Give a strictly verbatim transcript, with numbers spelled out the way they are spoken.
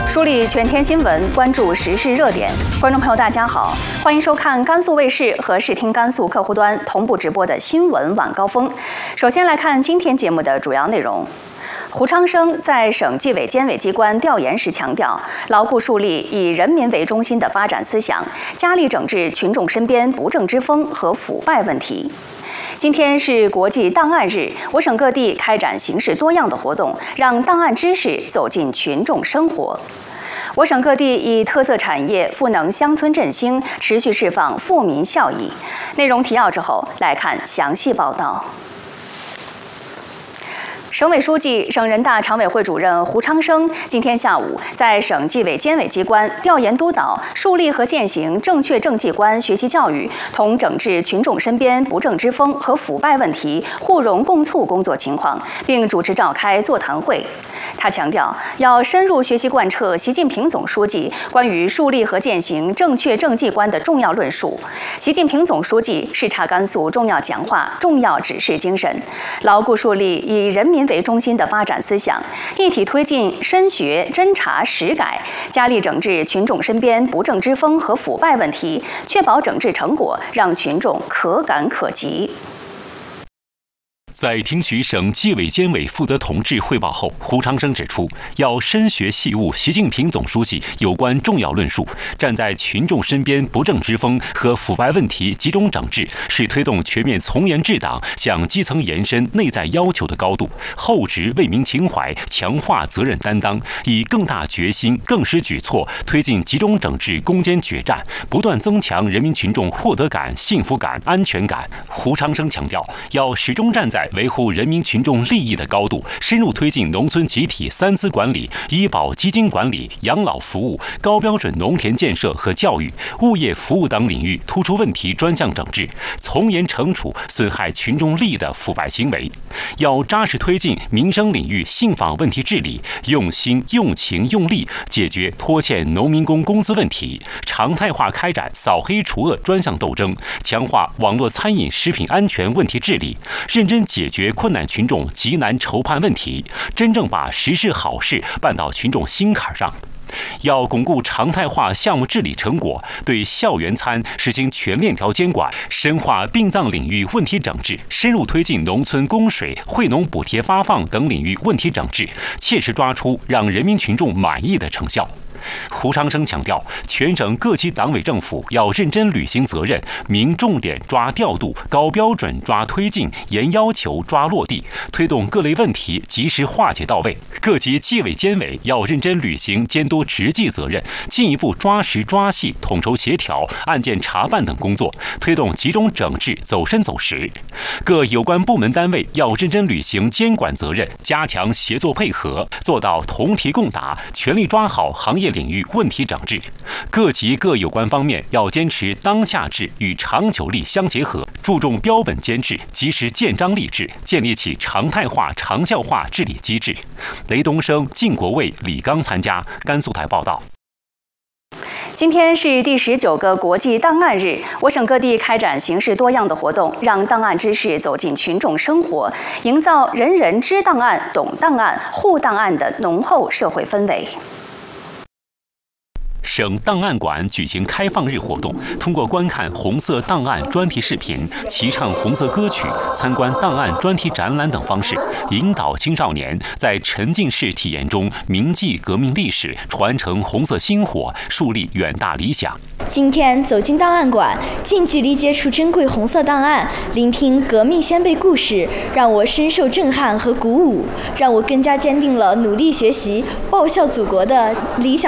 梳理全天新闻，关注时事热点。观众朋友，大家好，欢迎收看甘肃卫视和视听甘肃客户端同步直播的新闻晚高峰。首先来看今天节目的主要内容。胡昌生在省纪委监委机关调研时强调，牢固树立以人民为中心的发展思想，加力整治群众身边不正之风和腐败问题。今天是国际档案日，我省各地开展形式多样的活动，让档案知识走进群众生活。我省各地以特色产业赋能乡村振兴，持续释放富民效益。内容提要之后，来看详细报道。省委书记、省人大常委会主任胡昌生今天下午在省纪委监委机关调研督导树立和践行正确政绩观学习教育同整治群众身边不正之风和腐败问题互融共促工作情况，并主持召开座谈会。他强调，要深入学习贯彻习近平总书记关于树立和践行正确政绩观的重要论述。习近平总书记视察甘肃重要讲话、重要指示精神，牢固树立以人民为中心的发展思想，一体推进深学、侦查、实改，加力整治群众身边不正之风和腐败问题，确保整治成果让群众可感可及。 在听取省纪委监委负责同志汇报后，胡昌生指出，要深学细悟习近平总书记有关重要论述，站在群众身边不正之风和腐败问题集中整治，是推动全面从严治党向基层延伸内在要求的高度，厚植为民情怀，强化责任担当，以更大决心、更实举措推进集中整治攻坚决战，不断增强人民群众获得感、幸福感、安全感。胡昌生强调，要始终站在维护人民群众利益的高度，深入推进农村集体三资管理、医保基金管理、养老服务、高标准农田建设和教育、物业服务等领域突出问题专项整治，从严惩处损害群众利益的腐败行为。要扎实推进民生领域信访问题治理，用心、用情、用力解决拖欠农民工工资问题，常态化开展扫黑除恶专项斗争，强化网络餐饮食品安全问题治理，认真解决困难群众急难愁盼问题，真正把实事好事办到群众心坎上。要巩固常态化项目治理成果，对校园餐实行全链条监管，深化殡葬领域问题整治，深入推进农村供水、惠农补贴发放等领域问题整治，切实抓出让人民群众满意的成效。胡昌生强调，全省各级党委政府要认真履行责任，明重点抓调度，高标准抓推进，严要求抓落地，推动各类问题及时化解到位。各级纪委监委要认真履行监督执纪责任，进一步抓实抓细、统筹协调、案件查办等工作，推动集中整治走深走实。各有关部门单位要认真履行监管责任，加强协作配合，做到同题共打，全力抓好行业领域问题整治。各级各有关方面要坚持当下制与长久力相结合，注重标本兼治，及时建章立制，建立起常态化、长效化治理机制。雷东升、靳国卫、李刚参加。甘肃台报道。 今天是第十九个国际档案日，我省各地开展形式多样的活动，让档案知识走进群众生活，营造人人知档案、懂档案、护档案的浓厚社会氛围。 省档案馆举行开放日活动，通过观看红色档案专题视频、齐唱红色歌曲、参观档案专题展览等方式，引导青少年在沉浸式体验中铭记革命历史，传承红色薪火，树立远大理想。 今天走进档案馆，近距离接触珍贵红色档案，聆听革命先辈故事，让我深受震撼和鼓舞，让我更加坚定了努力学习、报效祖国的理想。